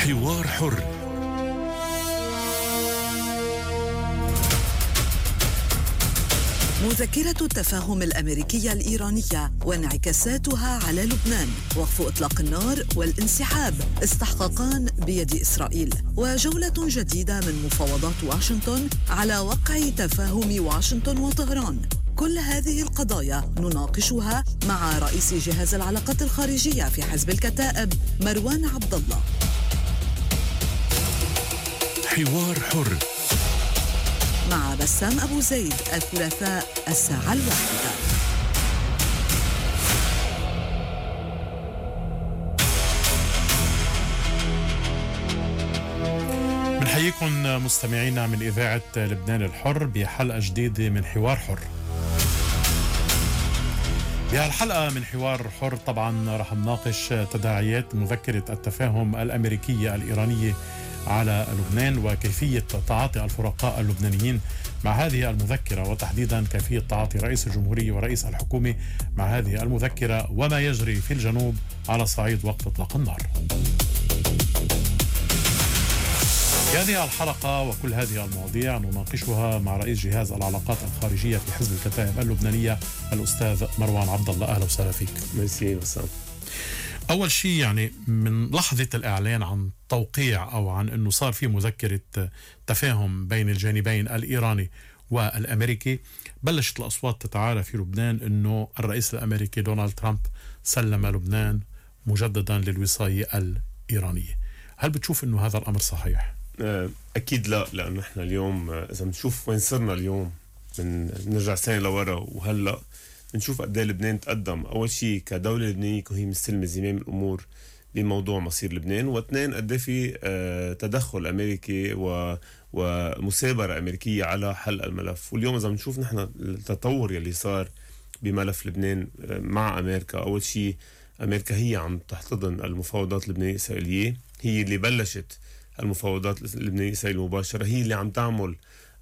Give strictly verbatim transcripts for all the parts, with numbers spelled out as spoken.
حوار حر. مذكرة التفاهم الأمريكية الإيرانية وانعكاساتها على لبنان، وقف إطلاق النار والانسحاب استحقاقان بيد إسرائيل، وجولة جديدة من مفاوضات واشنطن على وقع تفاهم واشنطن وطهران. كل هذه القضايا نناقشها مع رئيس جهاز العلاقات الخارجية في حزب الكتائب مروان عبد الله. حوار حر مع بسام أبو زيد، الثلاثاء الساعة الواحدة. بنحييكم مستمعينا من إذاعة لبنان الحر بحلقة جديدة من حوار حر. بهالحلقة من حوار حر طبعا رح نناقش تداعيات مذكرة التفاهم الأمريكية الإيرانية على لبنان وكيفية تعاطي الفرقاء اللبنانيين مع هذه المذكرة، وتحديدا كيفية تعاطي رئيس الجمهورية ورئيس الحكومة مع هذه المذكرة وما يجري في الجنوب على صعيد وقف إطلاق النار. في هذه الحلقة وكل هذه المواضيع نناقشها مع رئيس جهاز العلاقات الخارجية في حزب الكتائب اللبنانية الأستاذ مروان عبد الله. أهلا وسهلا فيك. ميرسي وسام. أول شيء يعني من لحظة الإعلان عن توقيع أو عن أنه صار في مذكرة تفاهم بين الجانبين الإيراني والأمريكي، بلشت الأصوات تتعالى في لبنان أنه الرئيس الأمريكي دونالد ترامب سلم لبنان مجددا للوصاية الإيرانية. هل بتشوف أنه هذا الأمر صحيح؟ أكيد لا، لأنه إحنا اليوم إذا بنشوف وين صرنا اليوم، من نرجع سنة لورا وهلأ بنشوف قد ايه لبنان تقدم. أول شيء كدولة لبنانية وهي مستلمة زمام الأمور بموضوع مصير لبنان، واثنين قد ايه في آه تدخل أمريكي و ومثابرة أمريكية على حل الملف. واليوم إذا بنشوف نحن التطور يلي صار بملف لبنان مع أمريكا، أول شيء أمريكا هي عم تحتضن المفاوضات اللبنانية الإسرائيلية، هي اللي بلشت المفاوضات اللبنانية الإسرائيلية المباشرة، هي اللي عم تعمل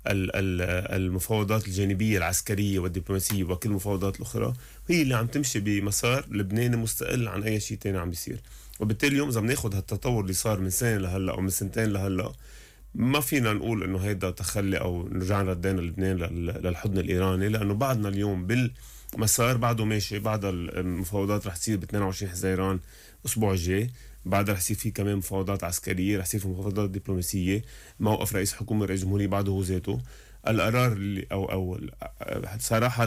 المفاوضات الجانبية العسكرية والدبلوماسية وكل المفاوضات الأخرى، هي اللي عم تمشي بمسار لبناني مستقل عن أي شيء تاني عم بيصير. وبالتالي اليوم إذا بناخد هالتطور اللي صار من سنة لهلأ أو من سنتين لهلأ، ما فينا نقول إنه هيدا تخلي أو نرجع ردينا لبنان للحضن الإيراني، لأنه بعدنا اليوم بالمسار بعده ماشي. بعد المفاوضات رح تصير ب اثنين وعشرين حزيران الأسبوع الجاي، بعدها رح يصير في كمان مفاوضات عسكرية، رح يصير في مفاوضات دبلوماسية، موقف رئيس حكومة رئيس جمهورية بعده هو ذاته. القرار اللي أو أو صراحة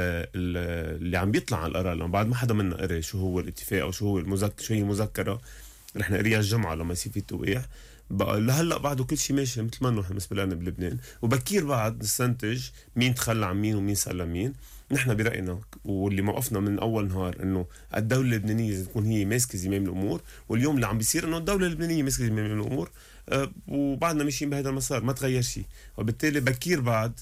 اللي عم بيطلع على القرار لما بعد ما حدا منا قرأ شو هو الاتفاق أو شو هو المذكرة، شو هي المذكرة رح نقريها الجمعة لما يصير في توقيع. بقى لهلا بعده كل شيء ماشي مثل ما انه بالنسبة لنا بلبنان، وبكير بعد نستنتج مين تخلى عن مين ومين سلم مين. نحن برأينا واللي موقفنا من أول نهار إنه الدولة اللبنانية تكون هي ماسكة زمام الأمور، واليوم اللي عم بيصير إنه الدولة اللبنانية ماسكة زمام الأمور، أه وبعدنا ماشيين بهذا المسار، ما تغير شيء. وبالتالي بكير بعد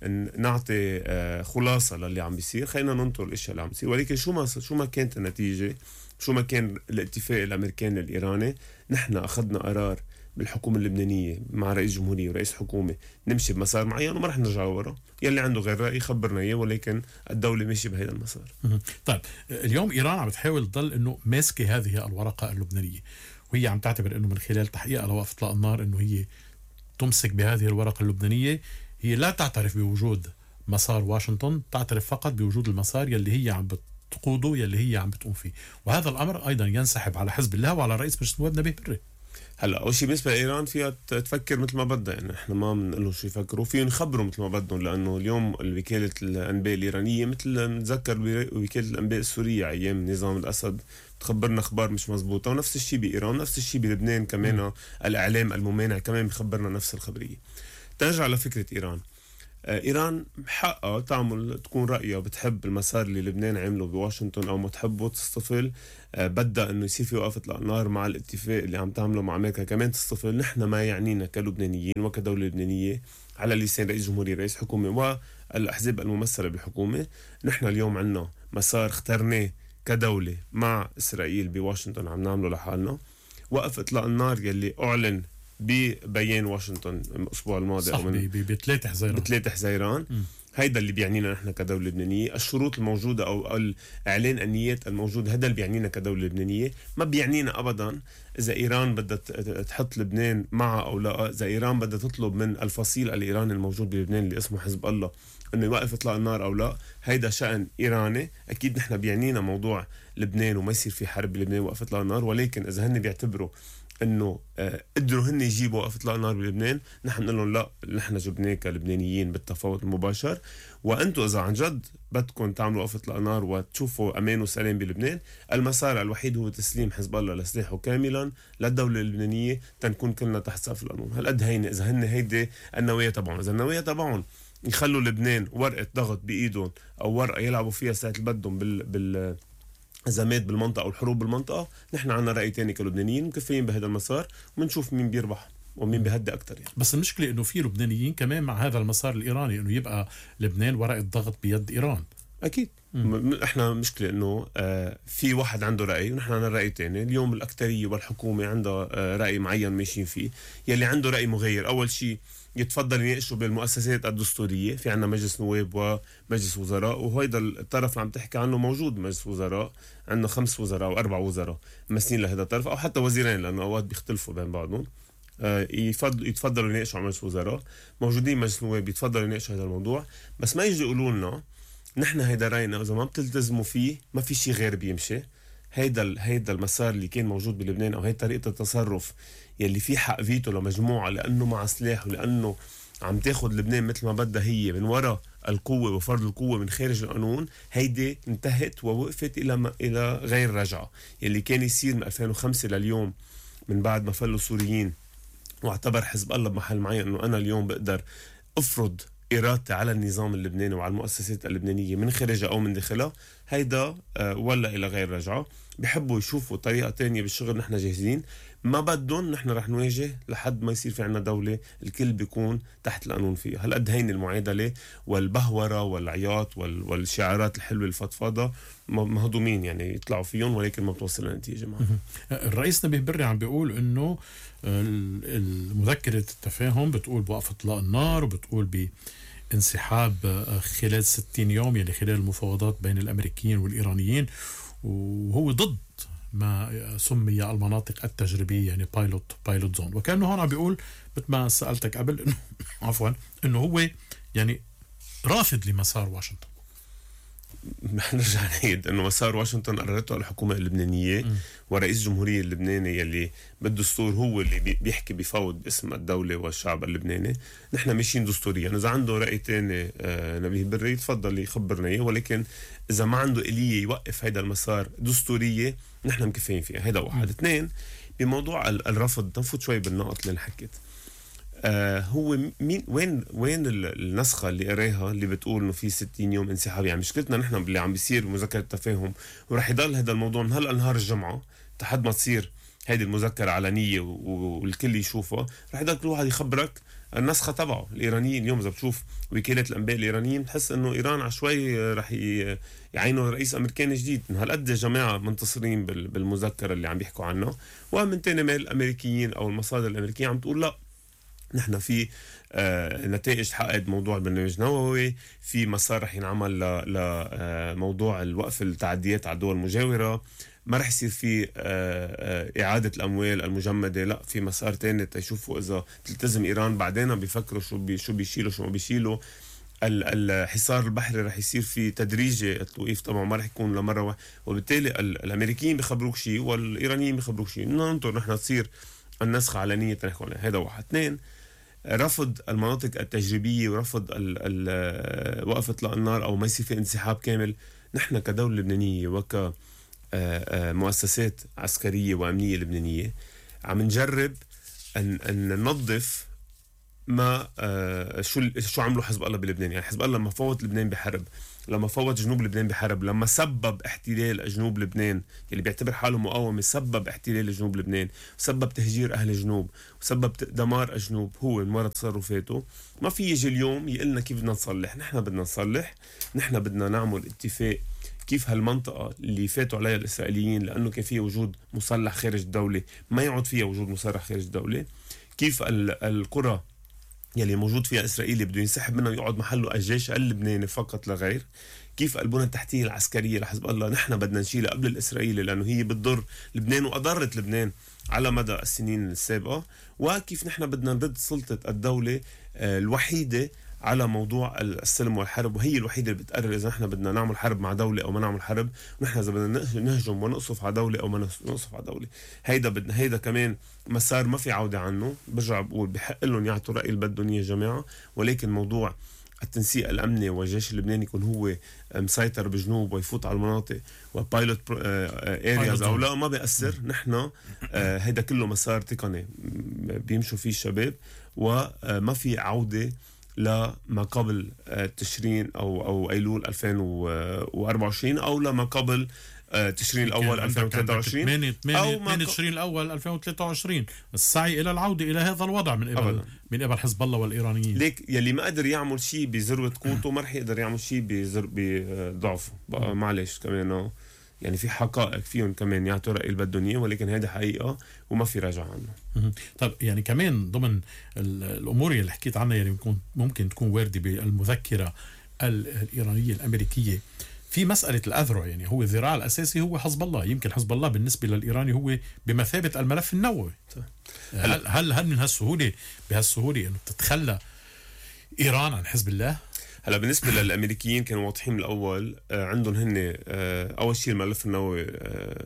نعطي أه خلاصة للي عم بيصير، خلينا ننطر الأشياء اللي عم بيصير. ولكن شو ما شو ما كانت النتيجة، شو ما كان الاتفاق الأمريكاني الإيراني، نحن أخذنا قرار بالحكومة اللبنانية مع رئيس جمهورية ورئيس حكومة نمشي بمسار معين وما رح نرجع ورا. يلي عنده غير رأي خبرنا إياه، ولكن الدولة ماشية بهذا المسار. طيب اليوم إيران عم بتحاول تضل إنه ماسكة هذه الورقة اللبنانية، وهي عم تعتبر إنه من خلال تحقيقها لوقف إطلاق النار إنه هي تمسك بهذه الورقة اللبنانية. هي لا تعترف بوجود مسار واشنطن، تعترف فقط بوجود المسار يلي هي عم بتقوده يلي هي عم بتقوم فيه. وهذا الأمر أيضا ينسحب على حزب الله وعلى رئيس مجلس النواب نبيه بري. هلا اول شيء بالنسبه لايران فيها تفكر مثل ما بدها، يعني احنا ما بنقول لهم شو يفكروا، فيهم يخبروا مثل ما بدهم، لانه اليوم وكاله الانباء الايرانيه مثل نتذكر وكاله الانباء السوريه ايام نظام الاسد تخبرنا اخبار مش مزبوطه، ونفس الشيء بايران، نفس الشيء بلبنان كمان. م. الاعلام الممانع كمان بيخبرنا نفس الخبريه. ترجع لفكره ايران، إيران حقها تعمل تكون رأيها بتحب المسار اللي لبنان عمله بواشنطن أو ما تحبه تصطفل، بدأ إنه يصير في وقفة النار مع الاتفاق اللي عم تعمله مع أمريكا كمان تصطفل. نحن ما يعنينا كلبنانيين وكدولة لبنانية على لسان رئيس جمهورية رئيس حكومة والأحزاب الممثلة بالحكومة، نحن اليوم عنا مسار اخترناه كدولة مع إسرائيل بواشنطن عم نعمله لحالنا. وقف إطلاق النار يلي أعلن ببيان واشنطن الأسبوع الماضي صح، بثلاثة حزيران بثلاثة حزيران هيدا اللي بيعنينا نحن كدولة لبنانية. الشروط الموجودة أو الإعلان النيات الموجود هذا اللي بيعنينا كدولة لبنانية. ما بيعنينا أبدا إذا إيران بدها تحط لبنان معها أو لا، إذا إيران بدها تطلب من الفصيل الإيراني الموجود بلبنان اللي اسمه حزب الله إنه يوقف إطلاق النار أو لا، هيدا شأن إيراني. أكيد نحن بيعنينا موضوع لبنان وما يصير في حرب بلبنان ووقف إطلاق النار، ولكن إذا هن بيعتبروا انه آه قدروا هن يجيبوا وقف اطلاق نار بلبنان، نحن نقول لهم لا، نحن جبناه كلبنانيين بالتفاوض المباشر، وانتم اذا عن جد بدكم تعملوا وقف اطلاق نار وتشوفوا امان وسلام بلبنان، المسار الوحيد هو تسليم حزب الله لسلاحه كاملا للدوله اللبنانيه تنكون كلنا تحت سقف القانون. هالقد هينه اذا هن هيدي النوايا تبعهم. اذا النوايا تبعهم يخلوا لبنان ورقه ضغط بايدهم او ورقه يلعبوا فيها ساعه اللي بدهم بال بال أزمات بالمنطقة أو الحروب بالمنطقة، نحن عنا رأي تاني كلبنانيين مكفيين بهذا المسار، ومنشوف مين بيربح ومين بيهدي أكتر يعني. بس المشكلة إنه في لبنانيين كمان مع هذا المسار الإيراني، إنه يبقى لبنان ورقة ضغط بيد إيران. أكيد م- إحنا مشكلة إنه آه في واحد عنده رأي ونحن عنا رأي تاني. اليوم الأكترية والحكومة عندها آه رأي معين ماشيين فيه. يلي عنده رأي مغير أول شيء يتفضل يناقشوا بالمؤسسات الدستورية. في عنا مجلس نواب ومجلس وزراء، وهيدا الطرف اللي عم تحكي عنه موجود مجلس وزراء، عندنا خمس وزراء وأربع وزراء ممثلين لهذا الطرف، أو حتى وزيرين لأنه أوقات بيختلفوا بين بعضهم. آه يفضل يتفضلوا يناقشوا على مجلس وزراء، موجودين مجلس نواب يتفضلوا يناقشوا هذا الموضوع. بس ما يجي يقولوا لنا نحن هيدا رأينا، إذا ما بتلتزموا فيه ما في شيء غير بيمشي. هيدا هيدا المسار اللي كان موجود بلبنان، أو هي طريقة التصرف يلي في حق فيتو لمجموعة لأنه مع سلاح ولأنه عم تاخد لبنان مثل ما بدها هي من وراء القوة وفرض القوة من خارج القانون. هيدي انتهت ووقفت إلى ما إلى غير رجعة. يلي كان يصير من ألفين وخمسة لليوم من بعد ما فلوا السوريين واعتبر حزب الله بمحل معين أنه أنا اليوم بقدر أفرض إرادتي على النظام اللبناني وعلى المؤسسات اللبنانية من خارجها أو من داخلها، هيدا آه ولا إلى غير رجعة. بيحبوا يشوفوا طريقة تانية بالشغل، نحن جاهزين. ما بدهم نحن رح نواجه لحد ما يصير في عنا دولة الكل بيكون تحت القانون فيها. هالقد هين المعادلة والبهورة والعياط وال... والشعارات الحلوة الفضفاضة مهضومين يعني يطلعوا فيهم، ولكن ما بتوصل لنتيجة معهم. الرئيس نبيه بري عم بيقول إنه المذكرة التفاهم بتقول بوقف إطلاق النار، وبتقول بانسحاب خلال ستين يوم، يعني خلال المفاوضات بين الأمريكيين والإيرانيين، وهو ضد ما سمي المناطق التجريبية يعني بايلوت بايلوت زون. وكأنه هون عم بيقول مثل ما سألتك قبل إنه عفوا إنه هو يعني رافض لمسار واشنطن. نرجع نعيد انه مسار واشنطن قررته الحكومه اللبنانيه م. ورئيس الجمهوريه اللبناني يلي بالدستور هو اللي بيحكي بفوض باسم الدوله والشعب اللبناني. نحن ماشيين دستوريا. اذا عنده راي ثاني آه نبيه بري تفضل يخبرنا اياه، ولكن اذا ما عنده اليه يوقف هذا المسار دستوريه نحن مكفيين فيها. هذا واحد. اثنين، بموضوع الرفض نفوت شوي بالنقط اللي انحكت. آه هو مين وين وين النسخه اللي قراها اللي بتقول انه في ستين يوم انسحاب؟ يعني مشكلتنا نحن باللي عم بيصير مذكره التفاهم، ورح يضل هذا الموضوع من هلا نهار الجمعه لحد ما تصير هيدي المذكره علنيه والكل يشوفها. رح يضل كل واحد يخبرك النسخه تبعه. الايرانيين اليوم اذا بتشوف وكالات الانباء الايرانيين بتحس انه ايران عشوائي رح يعينوا رئيس امريكاني جديد. من هالقد يا جماعه منتصرين بالمذكره اللي عم بيحكوا عنها. ومن تاني مال الامريكيين او المصادر الامريكيه عم تقول لا، نحن في آه نتائج تحققت موضوع البرنامج النووي، في مسار رح ينعمل لموضوع آه الوقف التعديات على الدول المجاورة، ما رح يصير في آه آه إعادة الأموال المجمدة، لا في مسار تاني تيشوفوا إذا تلتزم إيران بعدين بيفكروا شو بي شو بيشيلوا شو ما بيشيلوا. الحصار البحري رح يصير في تدريجي التوقيف طبعا ما رح يكون لمرة واحدة، وبالتالي الأمريكيين بيخبروك شيء والإيرانيين بيخبروك شيء. ننطر نحن تصير النسخة علنية تنحكوا عليها. هذا واحد. اثنين، رفض المناطق التجريبية ورفض وقف اطلاق النار او ما يصير في انسحاب كامل. نحن كدولة لبنانية وكمؤسسات عسكرية وامنية لبنانية عم نجرب ان ان ننظف ما شو شو عملوا حزب الله بلبنان. يعني حزب الله لما فوت لبنان بحرب، لما فوت جنوب لبنان بحرب، لما سبب احتلال جنوب لبنان اللي بيعتبر حاله مقاومة، سبب احتلال جنوب لبنان، سبب تهجير أهل جنوب، وسبب دمار جنوب هو من وراء تصرفاته. ما في يجي اليوم يقلنا كيف بدنا نصلح. نحن بدنا نصلح، نحن بدنا نعمل اتفاق كيف هالمنطقة اللي فاتوا عليها الإسرائيليين لأنه كان فيها وجود مسلح خارج الدولة ما يعود فيها وجود مسلح خارج الدولة. كيف القرى يلي موجود فيها إسرائيل بده ينسحب منها ويقعد محله الجيش اللبناني فقط لا غير. كيف البنى التحتية العسكرية لحزب الله نحن بدنا نشيلها قبل الإسرائيلي لأنه هي بتضر لبنان وأضرت لبنان على مدى السنين السابقة. وكيف نحن بدنا نرد سلطة الدولة الوحيدة على موضوع السلم والحرب، وهي الوحيدة اللي بتقرر إذا نحن بدنا نعمل حرب مع دولة أو ما نعمل حرب، ونحن إذا بدنا نهجم ونقصف على دولة أو ما نقصف على دولة. هيدا بدنا هيدا كمان مسار ما في عودة عنه. برجع بقول بحق لهم يعطوا رأي اللي بدهم إياه يا جماعة، ولكن موضوع التنسيق الأمني والجيش اللبناني يكون هو مسيطر بجنوب ويفوت على المناطق وبايلوت ارياز او لا ما بيأثر. نحن هيدا كله مسار تقني بيمشوا فيه الشباب، وما في عودة لما قبل تشرين او او ايلول ألفين وأربعة وعشرين او لما قبل تشرين الاول ألفين وثلاثة وعشرين او ما تشرين الاول ألفين وثلاثة وعشرين. السعي الى العوده الى هذا الوضع من قبل أبداً. من قبل حزب الله والايرانيين. ليك يلي ما قدر يعمل شيء بذروه قوته ما رح يقدر يعمل شيء بزر بضعفه. بقى معلش كمان يعني في حقائق فيهم كمان يعطوا رأي اللي بدهم اياه، ولكن هذا حقيقه وما في راجع عنه. طب يعني كمان ضمن الامور اللي حكيت عنها يعني ممكن ممكن تكون وارده بالمذكره الايرانيه الامريكيه في مسألة الأذرع. يعني هو الذراع الأساسي هو حزب الله. يمكن حزب الله بالنسبة للإيراني هو بمثابة الملف النووي. هل هل هل من هالسهولة بهالسهولة إنه تتخلى إيران عن حزب الله؟ هلا بالنسبة للأمريكيين كانوا واضحين من الأول. آه عندهم هن آه أول شيء الملف النووي، آه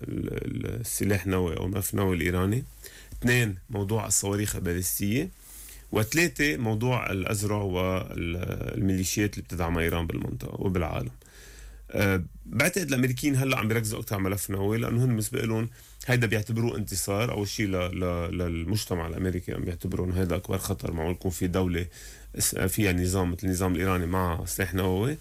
السلاح النووي أو الملف النووي الإيراني. اثنين موضوع الصواريخ البالستية. وثلاثة موضوع الأذرع والميليشيات اللي بتدعم إيران بالمنطقة وبالعالم. أه بعتقد الامريكيين هلا عم بيركزوا اكثر على ملف نووي لانه هن بالنسبه لهم هيدا بيعتبروه انتصار. اول شيء للمجتمع الامريكي عم بيعتبروا انه هيدا اكبر خطر معقول يكون في دوله فيها نظام مثل النظام الايراني مع سلاح نووي.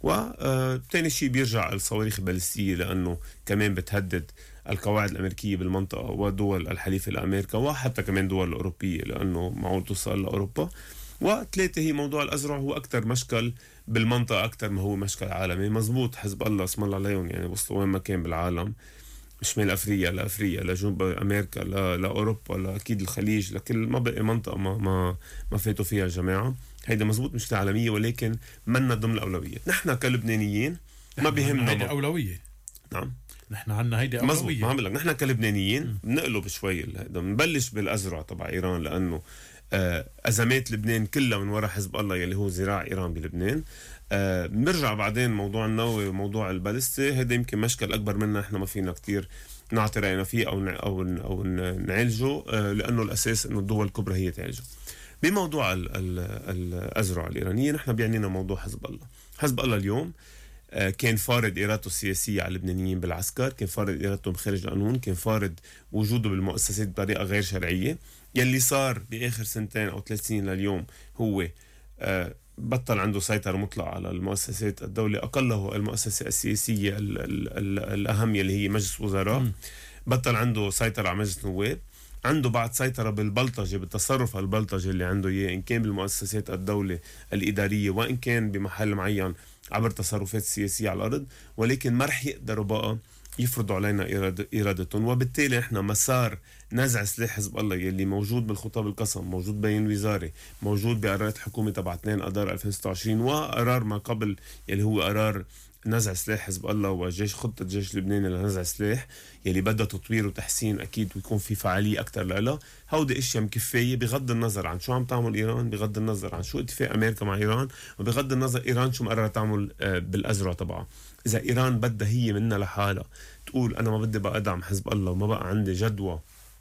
وثاني شيء بيرجع الصواريخ البالستيه لانه كمان بتهدد القواعد الامريكيه بالمنطقه ودول الحليفه لامريكا وحتى كمان دول الاوروبيه لانه معقول توصل لاوروبا. وثلاثة هي موضوع الأزرع هو أكتر مشكل بالمنطقة أكتر ما هو مشكل عالمي. مزبوط حزب الله اسم الله عليهم يعني وصلوا وين ما كان بالعالم، شمال أفريقيا لأفريقيا لجنوب أمريكا لأوروبا لأكيد الخليج لكل ما بقي منطقة ما ما ما فاتوا فيها جماعة. هيدا مزبوط مشكلة عالمية ولكن منا ضمن الأولويات. نحن كلبنانيين ما بيهمنا هيدي أولوية. نعم نحن عنا هيدي أولوية. مزبوط ما عم لك نحن كلبنانيين بنقلب شوي هيدا بنبلش بالأزرع تبع إيران لأنه آه أزمات لبنان كلها من وراء حزب الله يلي هو ذراع إيران بلبنان. آه بنرجع بعدين موضوع النووي وموضوع البالستي هذا يمكن مشكل أكبر منا إحنا ما فينا كتير نعطي رأينا فيه أو أو أو نعالجه آه لأنه الأساس إنه الدول الكبرى هي تعالجه. بموضوع ال ال الأزرع الإيرانية نحن بيعنينا موضوع حزب الله. حزب الله اليوم آه كان فارض إرادته السياسية على اللبنانيين بالعسكر، كان فارض إرادته بخارج القانون، كان فارض وجوده بالمؤسسات بطريقة غير شرعية. يلي صار بآخر سنتين أو ثلاث سنين لليوم هو آه بطل عنده سيطرة مطلقة على المؤسسات الدولة، أقله المؤسسة السياسية ال ال ال الأهم يلي هي مجلس وزراء. بطل عنده سيطرة على مجلس نواب. عنده بعد سيطرة بالبلطجة بالتصرف البلطجة اللي عنده إياه إن كان بالمؤسسات الدولة الإدارية وإن كان بمحل معين عبر تصرفات سياسية على الأرض. ولكن ما رح يقدروا بقى يفرضوا علينا إرادة إرادتهم. وبالتالي إحنا مسار نزع سلاح حزب الله يلي موجود بالخطاب القسم، موجود بين الوزارة، موجود بقرارات الحكومة تبع اثنين أذار ألفين وستة وعشرين وقرار ما قبل يلي هو قرار نزع سلاح حزب الله وجيش خطة الجيش اللبناني لنزع سلاح يلي بدها تطوير وتحسين أكيد ويكون في فعالية أكتر لها. هودي أشياء مكفية بغض النظر عن شو عم تعمل إيران، بغض النظر عن شو اتفاق أمريكا مع إيران، وبغض النظر إيران شو مقررة تعمل بالأزرع تبعها. إذا إيران بدها هي منها لحالها تقول أنا ما بدي بقى أدعم حزب الله وما بقى عندي جدوى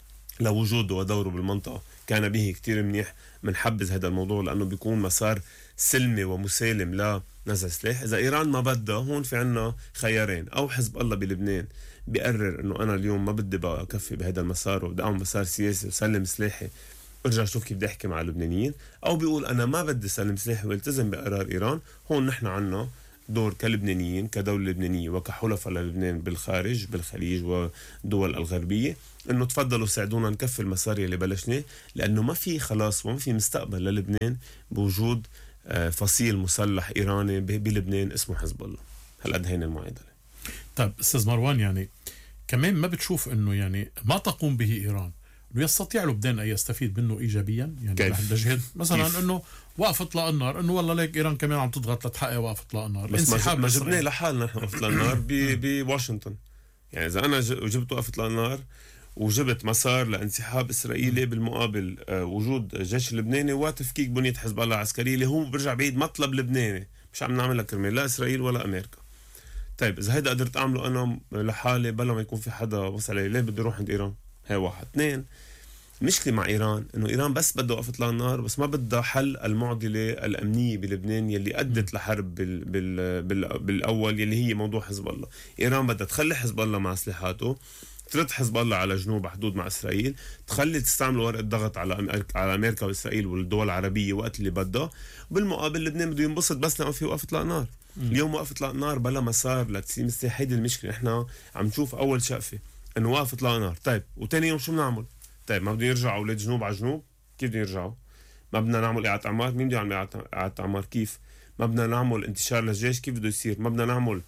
لوجوده ودوره بالمنطقة، كان به كتير منيح منحبز هذا الموضوع لأنه بيكون مسار سلمي ومسالم لنزع سلاح. إذا إيران ما بدها هون في عنا خيارين، أو حزب الله بلبنان بيقرر أنه أنا اليوم ما بدي بقى أكفي بهذا المسار وبدي أعمل مسار سياسي وسلم سلاحي وارجع شوف كيف بدي أحكي مع اللبنانيين، أو بيقول أنا ما بدي سلم سلاحي والتزم بقرار إيران. هون نحن عنا دور كلبنانيين كدولة لبنانية وكحلفاء للبنان بالخارج بالخليج والدول الغربية انه تفضلوا ساعدونا نكفي المسار اللي بلشناه، لانه ما في خلاص وما في مستقبل للبنان بوجود فصيل مسلح ايراني بلبنان اسمه حزب الله. هالقد هين المعادلة. طيب استاذ مروان، يعني كمان ما بتشوف انه يعني ما تقوم به ايران انه يستطيع لبنان ان يستفيد منه ايجابيا يعني كيف؟ جهد مثلا كيف؟ انه وقف اطلاق النار، انه والله ليك ايران كمان عم تضغط لتحقق وقف اطلاق النار، بس ما انسحاب جب- ما إسرائيل. جبناه لحالنا نحن وقف اطلاق النار ب- بواشنطن. يعني اذا انا ج- جبت وقف اطلاق النار وجبت مسار لانسحاب اسرائيلي بالمقابل آه، وجود الجيش اللبناني وتفكيك بنيه حزب الله العسكريه اللي هو برجع بعيد مطلب لبناني، مش عم نعملها كرمال لا اسرائيل ولا امريكا. طيب اذا هيدا قدرت اعمله انا لحالي بلا ما يكون في حدا وصل علي، ليه بدي اروح عند ايران؟ هي واحد. اثنين، مشكلة مع إيران إنه إيران بس بدها وقف إطلاق النار، بس ما بدها حل المعضلة الأمنية بلبنان يلي أدت لحرب بال بال بال بالأول يلي هي موضوع حزب الله. إيران بدها تخلي حزب الله مع سلاحاته، ترد حزب الله على جنوب حدود مع إسرائيل، تخلي تستعمل ورقة ضغط على أمريكا على أمريكا وإسرائيل والدول العربية وقت اللي بدها. بالمقابل لبنان بده ينبسط بس لما في وقف إطلاق نار. اليوم وقف إطلاق نار بلا مسار لتسيم السلاح، هيدي المشكلة. إحنا عم نشوف أول شقفة إنه وقف إطلاق نار، طيب وتاني يوم شو بنعمل؟ طيب ما بدهم يرجعوا أولاد جنوب على جنوب؟ كيف بدهم يرجعوا؟ ما بدنا نعمل إعادة أعمار؟ مين بده يعمل إعادة أعمار؟ كيف؟ ما بدنا نعمل انتشار للجيش؟ كيف بده يصير؟ ما بدنا نعمل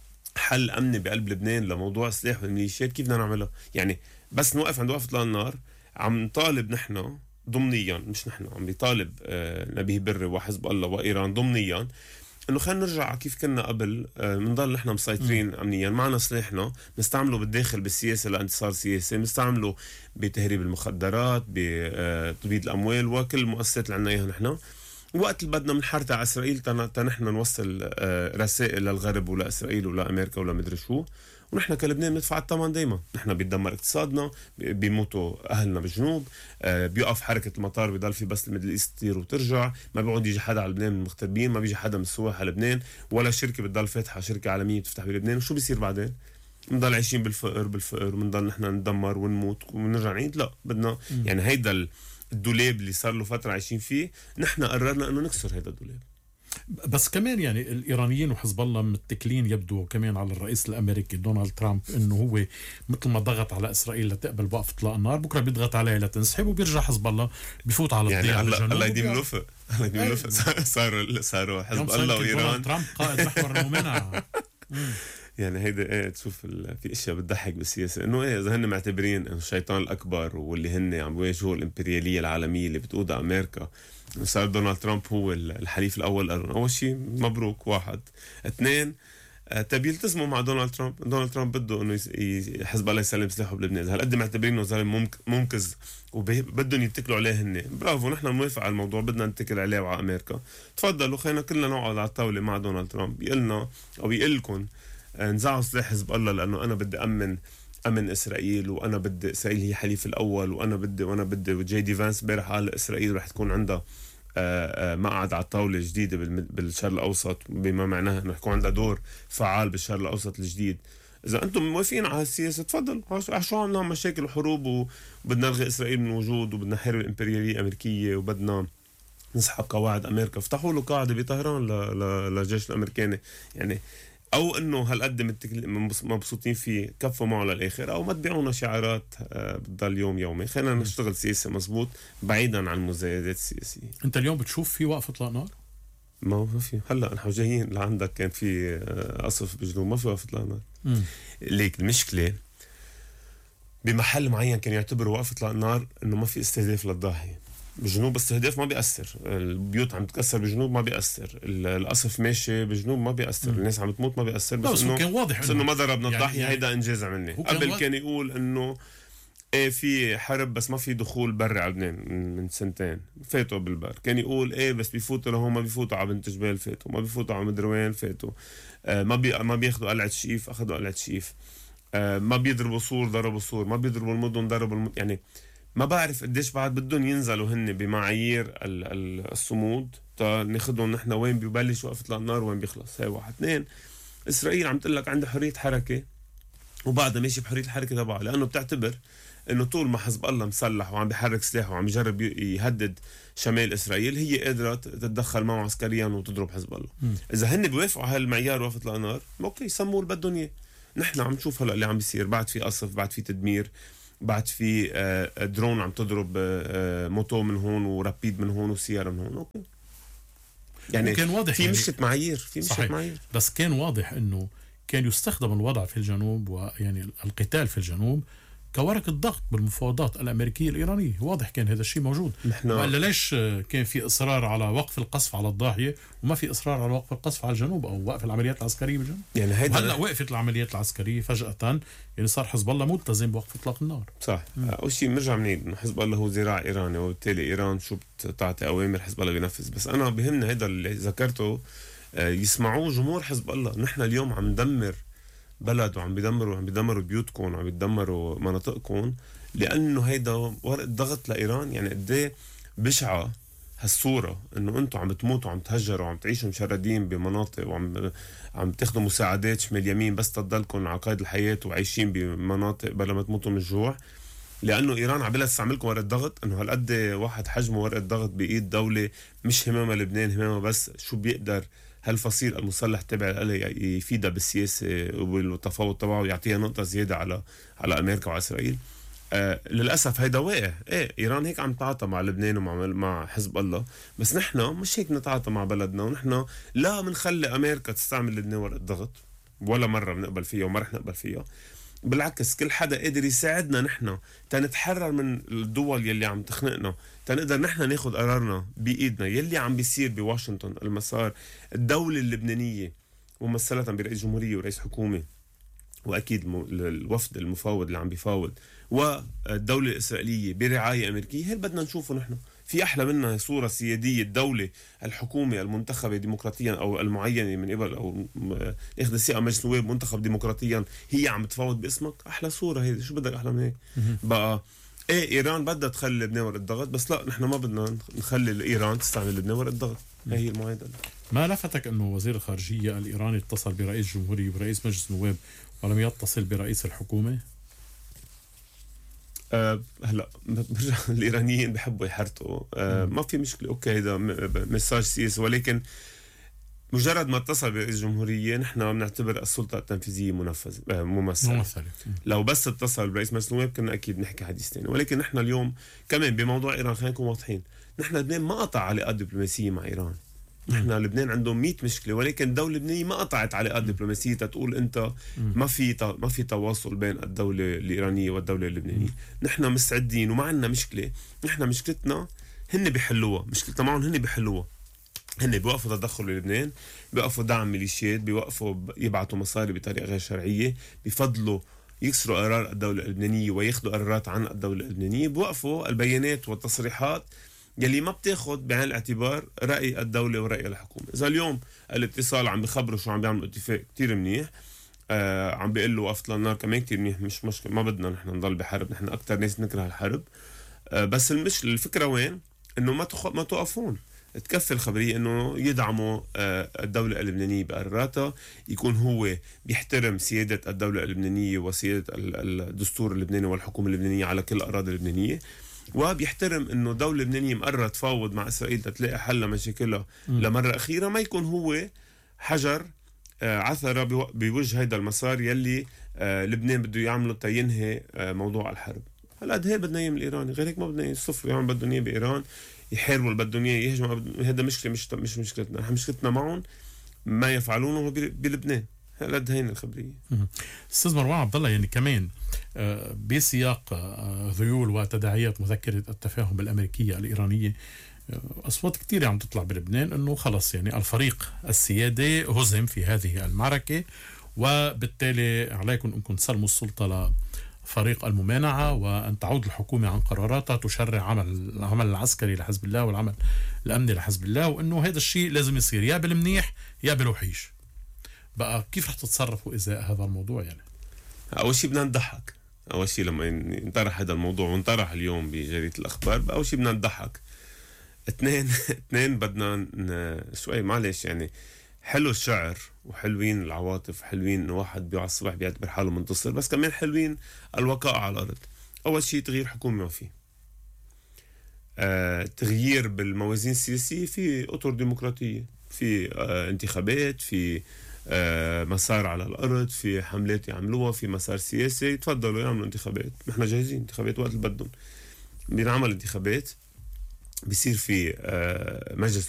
حل أمني بقلب لبنان لموضوع السلاح والميليشيات؟ كيف بدنا نعملها؟ يعني بس نوقف عند وقف إطلاق النار عم نطالب نحن ضمنيا، مش نحن عم بيطالب آه نبيه بري وحزب الله وإيران ضمنيا انه خلينا نرجع كيف كنا قبل، بنضل نحن مسيطرين امنيا، معنا سلاحنا نستعمله بالداخل بالسياسه لانتصار سياسي، نستعمله بتهريب المخدرات، بتبييض الاموال وكل المؤسسات اللي عندنا اياها نحن. وقت اللي بدنا بنحرتها على اسرائيل تا نحن نوصل رسائل للغرب ولا اسرائيل ولا امريكا ولا مدري شو، ونحن كلبنان بندفع الثمن دايما. نحن بيتدمر اقتصادنا، بيموتوا اهلنا بالجنوب، بيقف حركه المطار، بيضل في بس الميدل ايست تطير وترجع، ما بيقعد يجي حدا على لبنان من المغتربين، ما بيجي حدا من السواح على لبنان، ولا شركه بتضل فاتحه شركه عالميه بتفتح بلبنان. وشو بيصير بعدين؟ بنضل عايشين بالفقر بالفقر وبنضل نحن ندمر ونموت ونرجع نعيد. لا بدنا م. يعني هيدا الدولاب اللي صار له فتره عايشين فيه، نحن قررنا انه نكسر هيدا الدولاب. بس كمان يعني الإيرانيين وحزب الله متكلين يبدو كمان على الرئيس الأمريكي دونالد ترامب، إنه هو مثل ما ضغط على إسرائيل لتقبل وقف إطلاق النار، بكرة بيضغط عليها لتنسحب، وبيرجع حزب الله بيفوت على الضياع يعني بالجنوب. الله يديم الوفق، الله يديم الوفق. صاروا صاروا حزب الله وإيران. ترامب قائد محور الممانعة. يعني هيدا ايه تشوف في اشياء بتضحك بالسياسه، انه ايه اذا هن معتبرين انه الشيطان الاكبر واللي هن عم بيواجهوا الامبرياليه العالميه اللي بتقودها امريكا، صار دونالد ترامب هو الحليف الاول. اول شيء مبروك، واحد. اثنين، تبي يلتزموا مع دونالد ترامب. دونالد ترامب بده انه حزب الله يسلم سلاحه بلبنان، هالقد معتبرينه زلمه منقذ وبدهم يتكلوا عليه هن. برافو، نحن موافق على الموضوع، بدنا نتكل عليه وعلى امريكا. تفضلوا خلينا كلنا نقعد على الطاوله مع دونالد ترامب، يقلنا او يقلكم نزعوا سلاح حزب الله، لانه انا بدي امن امن اسرائيل، وانا بدي اسرائيل هي حليف الاول، وانا بدي وانا بدي جي دي فانس امبارح قال اسرائيل رح تكون عندها مقعد على الطاوله جديده بالشرق الاوسط، بما معناه انه يكون عندها دور فعال بالشرق الاوسط الجديد. اذا انتم موافقين على السياسه تفضلوا، شو عم نعمل مشاكل وحروب وبدنا نلغي اسرائيل من وجود وبدنا نحارب الامبرياليه الامريكيه وبدنا نسحب قواعد امريكا؟ افتحوا له قاعده بطهران للجيش الامريكاني يعني، او انه هالقد مبسوطين فيه كفوا معه للاخر، او ما تبيعونا شعارات بتضل يوم يومي. خلينا نشتغل سياسه مزبوط بعيدا عن المزايدات السياسيه. انت اليوم بتشوف في وقف اطلاق نار؟ ما هو في. هلا نحن جايين لعندك كان في قصف بجنوب، ما في وقف اطلاق نار. ليك المشكله بمحل معين كان يعتبروا وقف اطلاق نار انه ما في استهداف للضاحيه بجنوب. استهداف ما بيأثر، البيوت عم تتكسر بجنوب ما بيأثر، القصف ماشي بجنوب ما بيأثر، م. الناس عم تموت ما بيأثر. بس انه كان واضح بس انه ما ضربنا الضاحيه، يعني هيدا انجاز عملني. قبل كان, كان يقول انه ايه في حرب بس ما في دخول بري على لبنان من سنتين، فاتوا بالبر. كان يقول ايه بس بيفوتوا لهم، ما بيفوتوا على بنت جبال فاتوا، ما بيفوتوا على مدري وين فاتوا، آه ما بي ما بياخذوا قلعه شيف اخذوا قلعه شيف، آه ما بيضربوا سور ضربوا سور، ما بيضربوا المدن ضربوا المدن. يعني ما بعرف قديش بعد بدهم ينزلوا هن بمعايير الصمود تا ناخذهم نحن وين بيبلش وقف اطلاق النار وين بيخلص. هاي واحد. اثنين، اسرائيل عم تقول لك عندها حريه حركه وبعدها ماشي بحريه الحركه تبعها، لانه بتعتبر انه طول ما حزب الله مسلح وعم بيحرك سلاحه وعم يجرب يهدد شمال اسرائيل، هي قادره تتدخل معه عسكريا وتضرب حزب الله. م. اذا هن بيوافقوا على هالمعيار وقف اطلاق النار، اوكي سموا اللي بدهم اياه. نحن عم نشوف هلا اللي عم بيصير، بعد في قصف، بعد في تدمير، بعد في درون عم تضرب موتو من هون ورابيد من هون وسيارة من هون. أوكي. يعني كان واضح في يعني مشكلة معايير، في مشكلة معايير. بس كان واضح انه كان يستخدم الوضع في الجنوب ويعني القتال في الجنوب كورقة ضغط بالمفاوضات الأمريكية الإيرانية. واضح كان هذا الشيء موجود. نحن وإلا ليش كان في إصرار على وقف القصف على الضاحية وما في إصرار على وقف القصف على الجنوب أو وقف العمليات العسكرية بالجنوب؟ يعني هيدا هلا وقفت العمليات العسكرية فجأة، يعني صار حزب الله ملتزم بوقف إطلاق النار. صح. أول شيء بنرجع بنعيد إنه حزب الله هو ذراع إيراني، وبالتالي إيران شو بتعطي أوامر حزب الله بينفذ. بس أنا بهمنا هذا اللي ذكرته يسمعوه جمهور حزب الله. نحن اليوم عم ندمر بلد وعم بيدمروا عم بيدمروا بيوتكم وعم بيدمروا مناطقكم لأنه هيدا ورقة ضغط لإيران. يعني قديه بشعة هالصورة إنه أنتم عم بتموتوا وعم تهجروا وعم تعيشوا مشردين بمناطق وعم عم تاخدوا مساعدات شمال يمين بس تضلكم على قيد الحياة وعايشين بمناطق بلا ما تموتوا من الجوع، لأنه إيران عم تستعملكم ورقة ضغط. إنه هالقد واحد حجمه ورقة ضغط بإيد دولة مش همامها لبنان، همامها بس شو بيقدر هالفصيل المسلح تبع لها يفيدها بالسياسة والتفاوض تبعه ويعطيها نقطة زيادة على على أمريكا وإسرائيل. آه للأسف هيدا واقع. إيه إيران هيك عم تتعاطى مع لبنان ومع مع حزب الله، بس نحن مش هيك نتعاطى مع بلدنا. ونحن لا منخلي أمريكا تستعمل لبنان ورقة ضغط ولا مرة بنقبل فيها وما رح نقبل فيها. بالعكس كل حدا قادر يساعدنا نحن تنتحرر من الدول يلي عم تخنقنا، تنقدر نحن ناخد قرارنا بإيدنا. يلي عم بيصير بواشنطن المسار الدولة اللبنانية ممثلة برئيس جمهورية ورئيس حكومة وأكيد الوفد المفاوض اللي عم بيفاوض والدولة الإسرائيلية برعاية أمريكية، هل بدنا نشوفه نحن؟ في أحلى منها صورة سيادية الدولة الحكومة المنتخبة ديمقراطيا أو المعينة من قبل أو ياخذ الثقة مجلس نواب منتخب ديمقراطيا هي عم تفاوض باسمك؟ أحلى صورة هيدي، شو بدك أحلى من هيك؟ بقى إيه إيران بدها تخلي لبنان ورقة ضغط، بس لا نحن ما بدنا نخلي إيران تستعمل لبنان ورقة ضغط. هي المعادلة. ما لفتك أنه وزير الخارجية الإيراني اتصل برئيس جمهورية ورئيس مجلس نواب ولم يتصل برئيس الحكومة؟ أه هلا برجع الايرانيين بحبوا يحرطوا. أه ما في مشكله، اوكي هذا مساج سياسي، ولكن مجرد ما اتصل برئيس الجمهوريه نحن بنعتبر السلطه التنفيذيه منفذ أه ممثله. ممثله لو بس اتصل برئيس مجلس النواب كنا اكيد نحكي حديث ثاني. ولكن نحن اليوم كمان بموضوع ايران خلينا نكون واضحين، نحن لبنان ما قطع علاقات دبلوماسيه مع ايران. نحن لبنان عندهم مية مشكله، ولكن الدوله اللبنانيه ما قطعت علاقات دبلوماسيه تقول انت ما في ما في تواصل بين الدوله الايرانيه والدوله اللبنانيه. نحن مستعدين وما عندنا مشكله. نحن مشكلتنا هن بيحلوها، مشكلتنا معهم هن بيحلوها. هن بيوقفوا تدخل بلبنان، بيوقفوا دعم ميليشيات، بيوقفوا يبعثوا مصاري بطريقه غير شرعيه، بيفضلوا يكسروا قرار الدوله اللبنانيه وياخذوا قرارات عن الدوله اللبنانيه، بيوقفوا البيانات والتصريحات يلي ما بتاخد بعين الاعتبار رأي الدولة ورأي الحكومة. إذا اليوم الاتصال عم بخبروا شو عم بيعملوا اتفاق كتير منيح، آه عم بيقول له وقفت للنار كمان كتير منيح، مش مشكلة، ما بدنا نحن نضل بحرب، نحن أكتر ناس نكره الحرب. آه بس المش الفكرة وين؟ إنه ما تخ... ما توقفون. تكفي الخبرية إنه يدعموا آه الدولة اللبنانية بقراراتها، يكون هو بيحترم سيادة الدولة اللبنانية وسيادة الدستور اللبناني والحكومة اللبنانية على كل الأراضي اللبنانية، وبيحترم انه الدولة اللبنانية مقررة تفاوض مع اسرائيل تتلاقي حل لمشاكلها لمرة اخيرة، ما يكون هو حجر آه عثرة بوجه هيدا المسار يلي آه لبنان بده يعمله تينهي آه موضوع الحرب. هلا قد هي بدنا اياه من الايراني، غير هيك ما بدنا يصفوا يعمل بدهم اياه بايران، يحاربوا اللي بدهم اياه، يهجموا. هذا مشكلة مش مش مشكلتنا، نحن مشكلتنا معهم ما يفعلونه بلبنان. هلا هين الخبرية. استاذ مروان عبد الله، يعني كمان بسياق ذيول وتداعيات مذكرة التفاهم الأمريكية الإيرانية أصوات كتير عم تطلع بلبنان أنه خلص يعني الفريق السيادي هزم في هذه المعركة، وبالتالي عليكم أنكم تسلموا السلطة لفريق الممانعة وأن تعود الحكومة عن قراراتها تشرع عمل العمل العسكري لحزب الله والعمل الأمني لحزب الله، وأنه هذا الشيء لازم يصير يا بالمنيح يا بالوحيش. بقى كيف رح تتصرفوا إزاء هذا الموضوع؟ يعني أول شيء بدنا نضحك. أول شيء لما ينطرح هذا الموضوع وانطرح اليوم بجريدة الأخبار، أول شيء بدنا نضحك. اثنين اثنين بدنا ن... شوي معلش يعني حلو الشعر وحلوين العواطف، حلوين إنه واحد بيقعد الصبح بيعتبر حاله منتصر، بس كمان حلوين الوقائع على الأرض. أول شيء تغيير حكومة ما في. آه، تغيير بالموازين السياسية، في أطر ديمقراطية، في آه، انتخابات، في آه مسار على الأرض، في حملات يعملوها، في مسار سياسي، يتفضلوا يعملوا انتخابات، نحن جاهزين. انتخابات وقت اللي بدهم بينعمل انتخابات، بيصير في آه مجلس